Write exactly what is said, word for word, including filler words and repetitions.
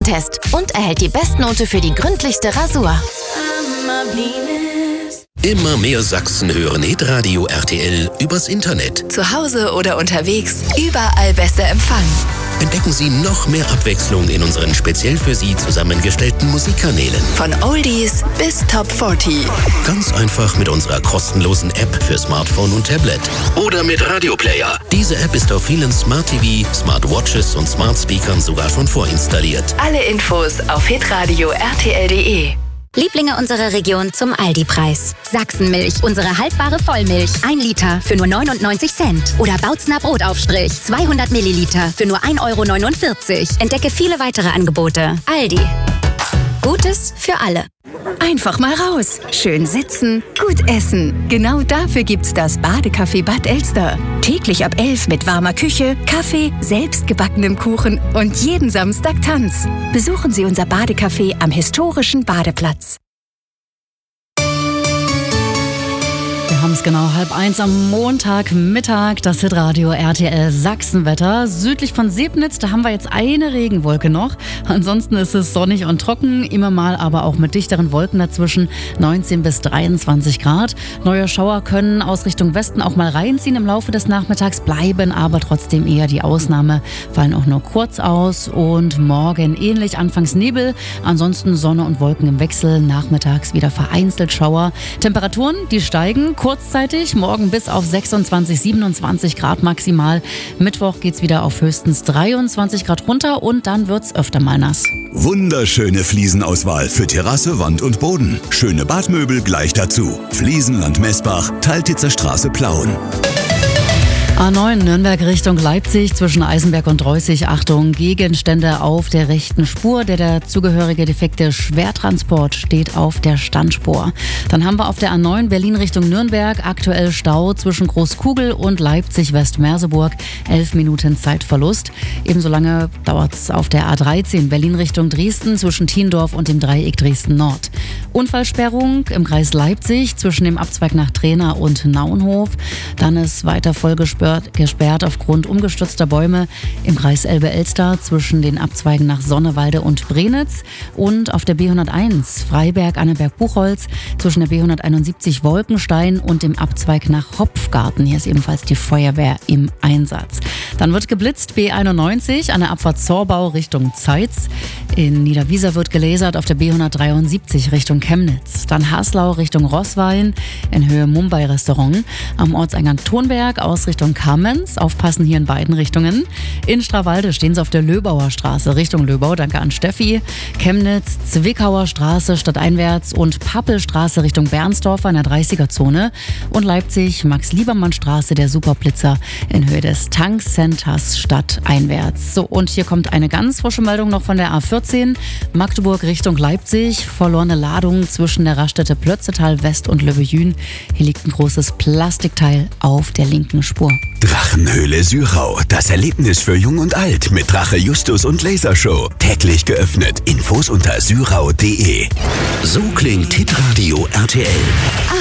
Test und erhält die Bestnote für die gründlichste Rasur. Immer mehr Sachsen hören Hitradio R T L übers Internet. Zu Hause oder unterwegs, überall bester Empfang. Entdecken Sie noch mehr Abwechslung in unseren speziell für Sie zusammengestellten Musikkanälen. Von Oldies bis Top vierzig. Ganz einfach mit unserer kostenlosen App für Smartphone und Tablet. Oder mit Radioplayer. Diese App ist auf vielen Smart T V, Smartwatches und Smart Speakern sogar schon vorinstalliert. Alle Infos auf hitradio r t l punkt d e. Lieblinge unserer Region zum Aldi-Preis. Sachsenmilch, unsere haltbare Vollmilch. ein Liter für nur neunundneunzig Cent. Oder Bautzner Brotaufstrich, zweihundert Milliliter für nur ein Euro neunundvierzig. Entdecke viele weitere Angebote. Aldi. Gutes für alle. Einfach mal raus. Schön sitzen, gut essen. Genau dafür gibt's das Badecafé Bad Elster. Täglich ab elf mit warmer Küche, Kaffee, selbstgebackenem Kuchen und jeden Samstag Tanz. Besuchen Sie unser Badecafé am historischen Badeplatz. Wir haben es genau halb eins am Montagmittag, das Hitradio R T L Sachsenwetter. Südlich von Sebnitz, da haben wir jetzt eine Regenwolke noch. Ansonsten ist es sonnig und trocken, immer mal aber auch mit dichteren Wolken dazwischen, neunzehn bis dreiundzwanzig Grad. Neue Schauer können aus Richtung Westen auch mal reinziehen im Laufe des Nachmittags, bleiben aber trotzdem eher die Ausnahme, fallen auch nur kurz aus. Und morgen ähnlich, anfangs Nebel, ansonsten Sonne und Wolken im Wechsel, nachmittags wieder vereinzelt Schauer. Temperaturen, die steigen kurzzeitig, morgen bis auf sechsundzwanzig, siebenundzwanzig Grad maximal. Mittwoch geht's wieder auf höchstens dreiundzwanzig Grad runter und dann wird's öfter mal nass. Wunderschöne Fliesenauswahl für Terrasse, Wand und Boden. Schöne Badmöbel gleich dazu. Fliesenland Messbach, Taltitzer Straße Plauen. A neun Nürnberg Richtung Leipzig zwischen Eisenberg und Reußig. Achtung, Gegenstände auf der rechten Spur. Der dazugehörige defekte Schwertransport steht auf der Standspur. Dann haben wir auf der A neun Berlin Richtung Nürnberg aktuell Stau zwischen Großkugel und Leipzig-West-Merseburg. Elf Minuten Zeitverlust. Ebenso lange dauert es auf der A dreizehn Berlin Richtung Dresden zwischen Thiendorf und dem Dreieck Dresden Nord. Unfallsperrung im Kreis Leipzig zwischen dem Abzweig nach Trena und Nauenhof. Dann ist weiter voll gesperrt gesperrt aufgrund umgestürzter Bäume im Kreis Elbe-Elster zwischen den Abzweigen nach Sonnewalde und Brenitz und auf der B hunderteins Freiberg-Anneberg-Buchholz zwischen der B hunderteinundsiebzig Wolkenstein und dem Abzweig nach Hopfgarten. Hier ist ebenfalls die Feuerwehr im Einsatz. Dann wird geblitzt B einundneunzig an der Abfahrt Zorbau Richtung Zeitz. In Niederwieser wird gelasert auf der B hundertdreiundsiebzig Richtung Chemnitz. Dann Haslau Richtung Roßwein in Höhe Mumbai-Restaurant. Am Ortseingang Thonberg aus Richtung Kamenz. Aufpassen hier in beiden Richtungen. In Strawalde stehen sie auf der Löbauer Straße Richtung Löbau. Danke an Steffi. Chemnitz, Zwickauer Straße stadteinwärts und Pappelstraße Richtung Bernsdorfer in der dreißiger-Zone. Und Leipzig, Max-Liebermann-Straße, der Superblitzer in Höhe des Tankcenters stadteinwärts. So, und hier kommt eine ganz frische Meldung noch von der A vierzehn. Magdeburg Richtung Leipzig. Verlorene Ladung zwischen der Raststätte Plötzetal West und Löbejün. Hier liegt ein großes Plastikteil auf der linken Spur. Drachenhöhle Syrau, das Erlebnis für Jung und Alt mit Drache Justus und Lasershow. Täglich geöffnet. Infos unter syrau punkt de. So klingt Hitradio R T L.